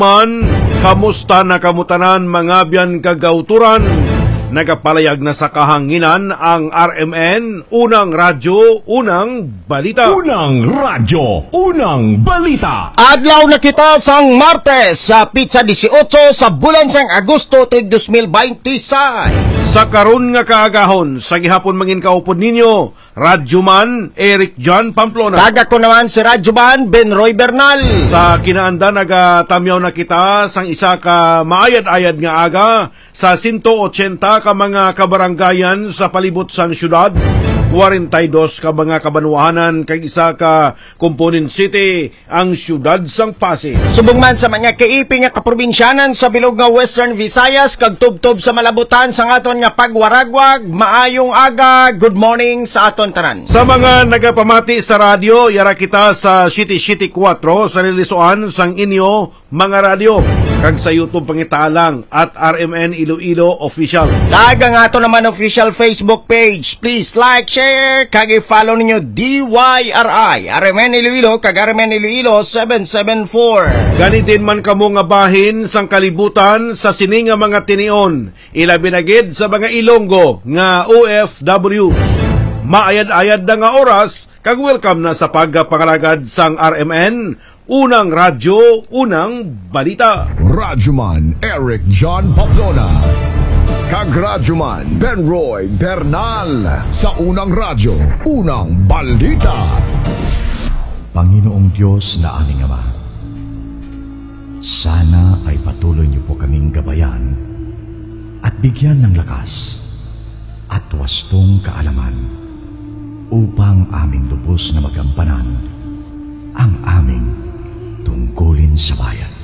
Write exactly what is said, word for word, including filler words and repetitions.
Man, kamusta na kamutanan mga biyan kagauturan? Nagapalayag na sa kahanginan ang R M N, unang radyo, unang balita. Unang radyo, unang balita. Adlaw na kita sang Martes sa Pizza eighteen sa bulan sang Agosto twenty twenty-six. Sa karon nga kaagahon, sa gihapon mangin kaupod ninyo, Radyo Man, Eric John Pamplona. Taga ko naman si Radyo Man, Ben Roy Bernal. Sa kinaanda, nagatamyaw na kita sang isa ka maayad-ayad nga aga sa one eighty ka mga kabaranggayan sa palibot sang syudad, forty-two ka mga kabanwahanan kag isa ka component city ang syudad sang Pasig. Subong man sa mga kaiping nga kaprobinsyanan sa bilog nga Western Visayas kag tubtob sa malabutan sa aton nga pagwaragwag, maayong aga, good morning sa aton tanan. Sa mga nagapamati sa radyo, yara kita sa City City four sa nilisuan sang inyo mga radyo kag sa YouTube pangitalang at R M N Iloilo Official. Taga nga ato naman official Facebook page. Please like, share, kag i-follow ninyo D Y R I, R M N Iloilo, kag R M N Iloilo seven seven four. Ganitin man kamo nga bahin sang kalibutan sa sini nga mga tinion, ilabi na gid sa mga Ilonggo nga O F W. Maayad-ayad na nga oras, kag welcome na sa pagpangalagad sang R M N, unang radyo, unang balita. Radyoman Eric John Pamplona. Kag Radyoman Ben Roy Bernal. Sa unang radyo, unang balita. Panginoong Diyos na aming Ama, sana ay patuloy niyo po kaming gabayan at bigyan ng lakas at wastong kaalaman upang aming lubos na magampanan ang aming tungkulin sa bayan.